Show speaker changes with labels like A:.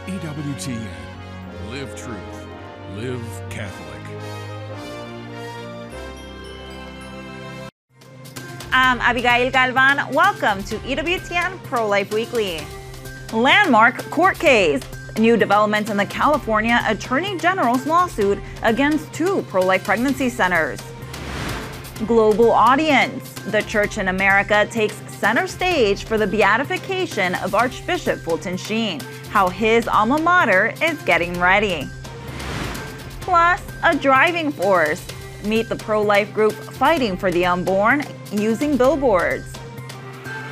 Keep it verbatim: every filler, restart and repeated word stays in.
A: E W T N. Live truth. Live Catholic.
B: I'm Abigail Galvan. Welcome to E W T N Pro-Life Weekly. Landmark court case. New development in the California Attorney General's lawsuit against two pro-life pregnancy centers. Global audience. The Church in America takes center stage for the beatification of Archbishop Fulton Sheen. How his alma mater is getting ready. Plus, a driving force. Meet the pro-life group fighting for the unborn using billboards.